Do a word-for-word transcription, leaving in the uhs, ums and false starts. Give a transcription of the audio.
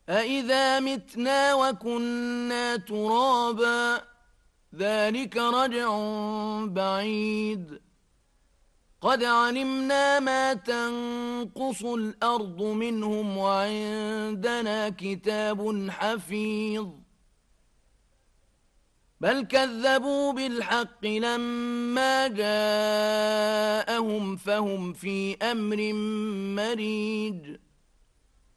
أَإِذَا مِتْنَا وَكُنَّا تُرَابًا ذَلِكَ رَجْعٌ بَعِيدٌ قَدْ عَلِمْنَا مَا تَنقُصُ الْأَرْضُ مِنْهُمْ وَعِندَنَا كِتَابٌ حَفِيظٌ بَلْ كَذَّبُوا بِالْحَقِّ لَمَّا جَاءَهُمْ فَهُمْ فِي أَمْرٍ مَّرِيجٍ